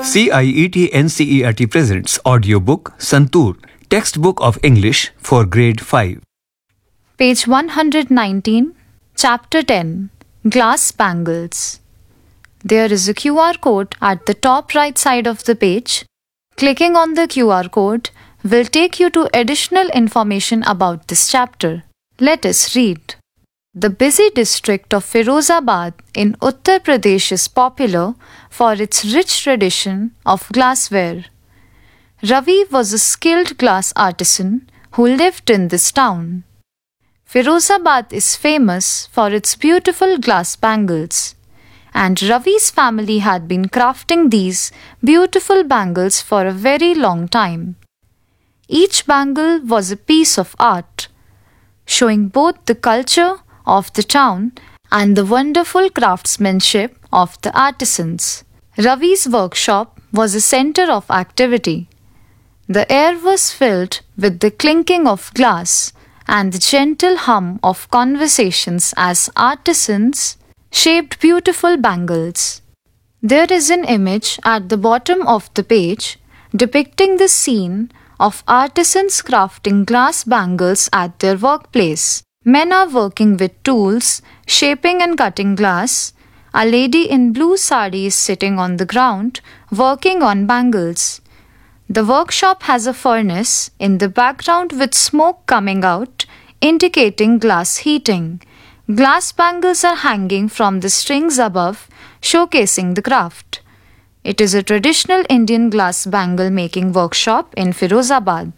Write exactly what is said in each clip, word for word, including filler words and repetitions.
C I E T N C E R T presents audiobook Santoor, textbook of English for grade five. Page one hundred nineteen, Chapter ten, Glass Bangles. There is a Q R code at the top right side of the page. Clicking on the Q R code will take you to additional information about this chapter. Let us read. The busy district of Firozabad in Uttar Pradesh is popular for its rich tradition of glassware. Ravi was a skilled glass artisan who lived in this town. Firozabad is famous for its beautiful glass bangles, and Ravi's family had been crafting these beautiful bangles for a very long time. Each bangle was a piece of art, showing both the culture of the town and the wonderful craftsmanship of the artisans. Ravi's workshop was a center of activity. The air was filled with the clinking of glass and the gentle hum of conversations as artisans shaped beautiful bangles. There is an image at the bottom of the page depicting the scene of artisans crafting glass bangles at their workplace. Men are working with tools, shaping and cutting glass. A lady in blue sari is sitting on the ground, working on bangles. The workshop has a furnace in the background with smoke coming out, indicating glass heating. Glass bangles are hanging from the strings above, showcasing the craft. It is a traditional Indian glass bangle making workshop in Firozabad.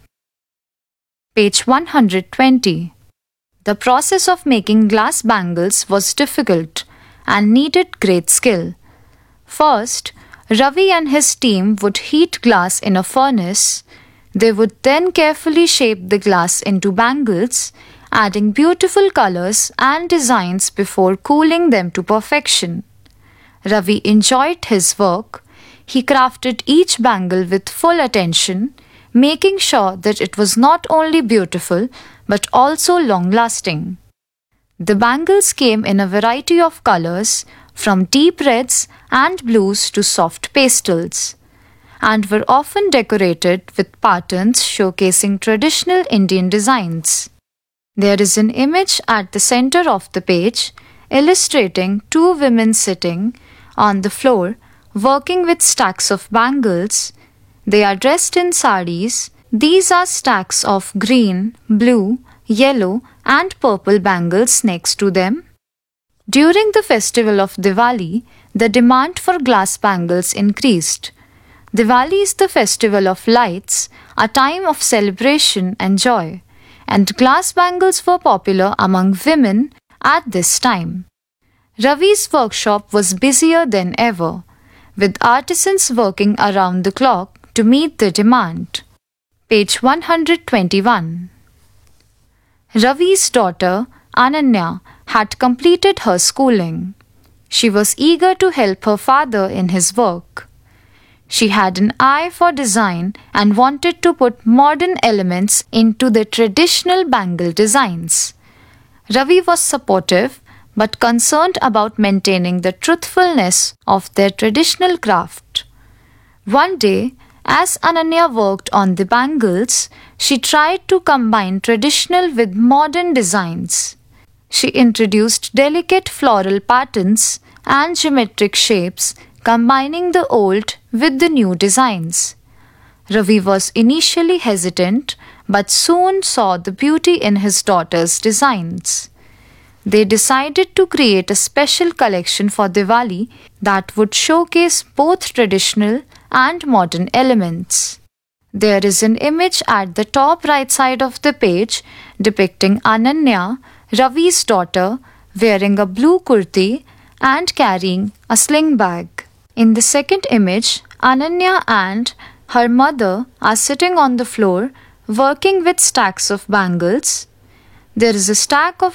Page one hundred twenty. The process of making glass bangles was difficult and needed great skill. First, Ravi and his team would heat glass in a furnace. They would then carefully shape the glass into bangles, adding beautiful colors and designs before cooling them to perfection. Ravi enjoyed his work. He crafted each bangle with full attention, making sure that it was not only beautiful but also long-lasting. The bangles came in a variety of colors, from deep reds and blues to soft pastels, and were often decorated with patterns showcasing traditional Indian designs. There is an image at the center of the page illustrating two women sitting on the floor working with stacks of bangles. They are dressed in saris. These are stacks of green, blue, yellow and purple bangles next to them. During the festival of Diwali, the demand for glass bangles increased. Diwali is the festival of lights, a time of celebration and joy, and glass bangles were popular among women at this time. Ravi's workshop was busier than ever, with artisans working around the clock to meet the demand. Page one hundred twenty-one. Ravi's daughter, Ananya, had completed her schooling. She was eager to help her father in his work. She had an eye for design and wanted to put modern elements into the traditional bangle designs. Ravi was supportive but concerned about maintaining the truthfulness of their traditional craft. One day, as Ananya worked on the bangles, she tried to combine traditional with modern designs. She introduced delicate floral patterns and geometric shapes, combining the old with the new designs. Ravi was initially hesitant, but soon saw the beauty in his daughter's designs. They decided to create a special collection for Diwali that would showcase both traditional and modern elements. There is an image at the top right side of the page depicting Ananya, Ravi's daughter, wearing a blue kurti and carrying a sling bag. In the second image, Ananya and her mother are sitting on the floor working with stacks of bangles. There is a stack of